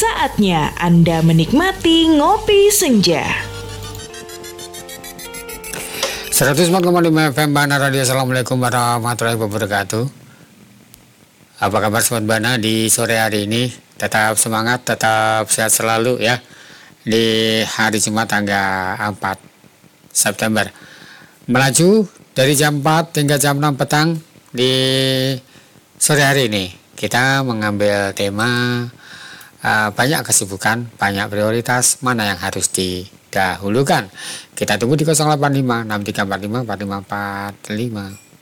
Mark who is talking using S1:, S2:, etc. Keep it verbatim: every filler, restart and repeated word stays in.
S1: Saatnya Anda menikmati Ngopi Senja.
S2: seratus empat koma lima F M Bana Radio. Assalamualaikum warahmatullahi wabarakatuh. Apa kabar Sobat Bana di sore hari ini? Tetap semangat, tetap sehat selalu ya. Di hari Jumat tanggal empat September. Melaju dari jam empat hingga jam enam petang di sore hari ini. Kita mengambil tema uh, banyak kesibukan, banyak prioritas, mana yang harus didahulukan. Kita tunggu di nol delapan lima enam tiga empat lima empat lima empat lima.